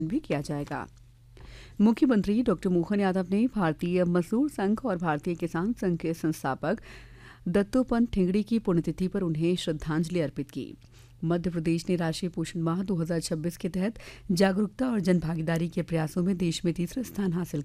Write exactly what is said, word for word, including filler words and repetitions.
भी किया जाएगा। मुख्यमंत्री डॉक्टर मोहन यादव ने भारतीय मजदूर संघ और भारतीय किसान संघ के संस्थापक दत्तोपंत ठेंगड़ी की पुण्यतिथि पर उन्हें श्रद्धांजलि अर्पित की। मध्य प्रदेश ने राष्ट्रीय पोषण माह दो हज़ार छब्बीस के तहत जागरूकता और जन भागीदारी के प्रयासों में देश में तीसरा स्थान हासिल